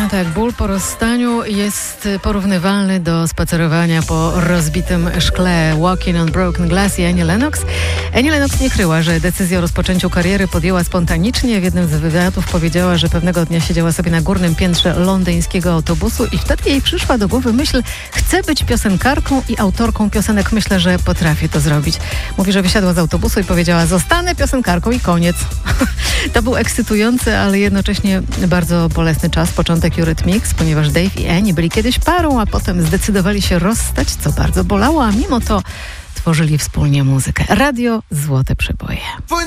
pamięta jak ból po rozstaniu jest porównywalny do spacerowania po rozbitym szkle. Walking on Broken Glass i Annie Lennox. Annie Lennox nie kryła, że decyzję o rozpoczęciu kariery podjęła spontanicznie. W jednym z wywiadów powiedziała, że pewnego dnia siedziała sobie na górnym piętrze londyńskiego autobusu i wtedy jej przyszła do głowy myśl: chcę być piosenkarką i autorką piosenek. Myślę, że potrafię to zrobić. Mówi, że wysiadła z autobusu i powiedziała: zostanę piosenkarką i koniec. To był ekscytujący, ale jednocześnie bardzo bolesny czas, początek Eurythmics, ponieważ Dave i Annie byli kiedyś parą, a potem zdecydowali się rozstać, co bardzo bolało, a mimo to tworzyli wspólnie muzykę. Radio Złote Przeboje.